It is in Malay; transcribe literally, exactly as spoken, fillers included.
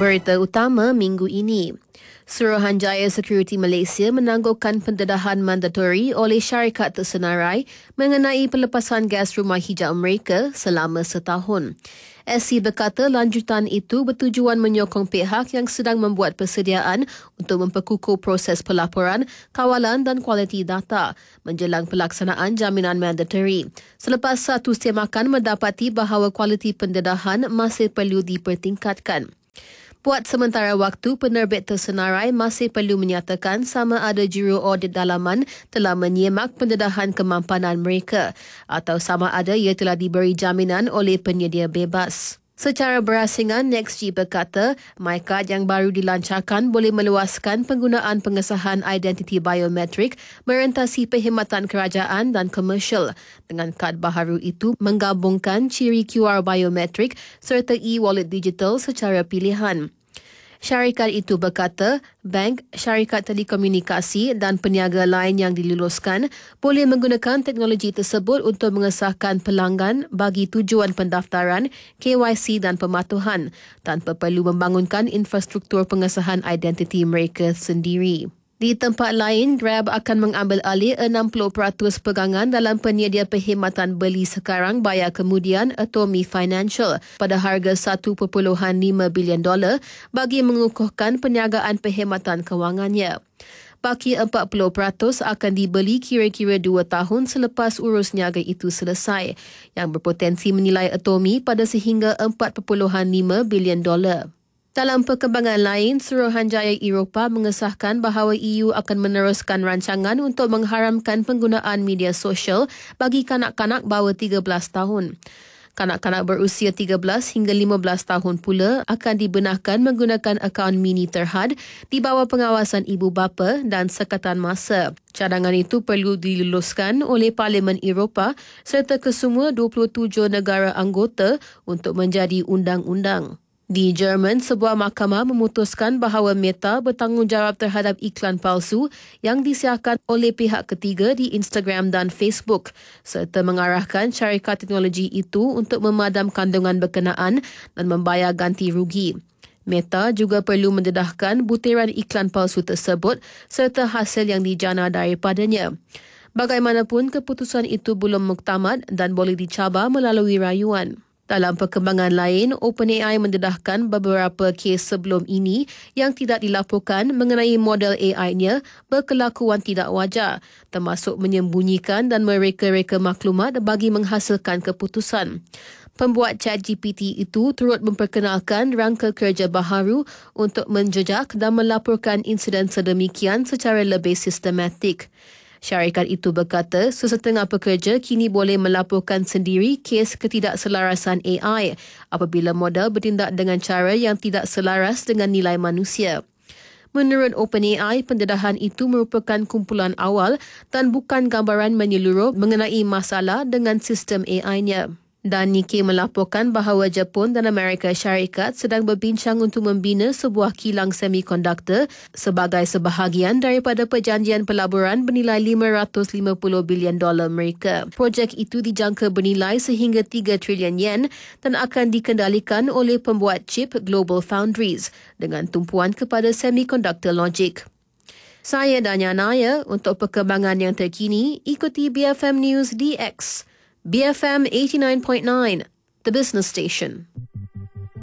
Berita utama minggu ini. Suruhanjaya Security Malaysia menangguhkan pendedahan mandatori oleh syarikat tersenarai mengenai pelepasan gas rumah hijau mereka selama setahun. S C berkata lanjutan itu bertujuan menyokong pihak yang sedang membuat persediaan untuk memperkukuh proses pelaporan, kawalan dan kualiti data menjelang pelaksanaan jaminan mandatori. Selepas satu semakan mendapati bahawa kualiti pendedahan masih perlu dipertingkatkan. Buat sementara waktu, penerbit tersenarai masih perlu menyatakan sama ada juru audit dalaman telah menyemak pendedahan kemampanan mereka atau sama ada ia telah diberi jaminan oleh penyedia bebas. Secara berasingan, NextG berkata, MyCard yang baru dilancarkan boleh meluaskan penggunaan pengesahan identiti biometrik merentasi perkhidmatan kerajaan dan komersial. Dengan kad baharu itu menggabungkan ciri Q R biometrik serta e-wallet digital secara pilihan. Syarikat itu berkata, bank, syarikat telekomunikasi dan peniaga lain yang diluluskan boleh menggunakan teknologi tersebut untuk mengesahkan pelanggan bagi tujuan pendaftaran, K Y C dan pematuhan tanpa perlu membangunkan infrastruktur pengesahan identiti mereka sendiri. Di tempat lain, Grab akan mengambil alih enam puluh peratus pegangan dalam penyedia perkhidmatan beli sekarang bayar kemudian Atomy Financial pada harga satu perpuluhan lima bilion dolar bagi mengukuhkan perniagaan perkhidmatan kewangannya. Baki empat puluh peratus akan dibeli kira-kira dua tahun selepas urus niaga itu selesai, yang berpotensi menilai Atomy pada sehingga empat perpuluhan lima bilion dolar. Dalam perkembangan lain, Suruhanjaya Eropah mengesahkan bahawa E U akan meneruskan rancangan untuk mengharamkan penggunaan media sosial bagi kanak-kanak bawah tiga belas tahun. Kanak-kanak berusia tiga belas hingga lima belas tahun pula akan dibenarkan menggunakan akaun mini terhad di bawah pengawasan ibu bapa dan sekatan masa. Cadangan itu perlu diluluskan oleh Parlimen Eropah serta kesemua dua puluh tujuh negara anggota untuk menjadi undang-undang. Di Jerman, sebuah mahkamah memutuskan bahawa Meta bertanggungjawab terhadap iklan palsu yang disiarkan oleh pihak ketiga di Instagram dan Facebook serta mengarahkan syarikat teknologi itu untuk memadam kandungan berkenaan dan membayar ganti rugi. Meta juga perlu mendedahkan butiran iklan palsu tersebut serta hasil yang dijana daripadanya. Bagaimanapun, keputusan itu belum muktamad dan boleh dicabar melalui rayuan. Dalam perkembangan lain, OpenAI mendedahkan beberapa kes sebelum ini yang tidak dilaporkan mengenai model A I-nya berkelakuan tidak wajar, termasuk menyembunyikan dan mereka-reka maklumat bagi menghasilkan keputusan. Pembuat ChatGPT itu turut memperkenalkan rangka kerja baharu untuk menjejak dan melaporkan insiden sedemikian secara lebih sistematik. Syarikat itu berkata sesetengah pekerja kini boleh melaporkan sendiri kes ketidakselarasan A I apabila model bertindak dengan cara yang tidak selaras dengan nilai manusia. Menurut OpenAI, pendedahan itu merupakan kumpulan awal dan bukan gambaran menyeluruh mengenai masalah dengan sistem A I-nya. Dan Nikkei melaporkan bahawa Jepun dan Amerika Syarikat sedang berbincang untuk membina sebuah kilang semikonduktor sebagai sebahagian daripada perjanjian pelaburan bernilai lima ratus lima puluh bilion dolar Amerika. Projek itu dijangka bernilai sehingga tiga trilion yen dan akan dikendalikan oleh pembuat chip Global Foundries dengan tumpuan kepada semikonduktor logik. Saya Danya Naya. Untuk perkembangan yang terkini, ikuti B F M News D X. B F M eighty-nine point nine, the business station.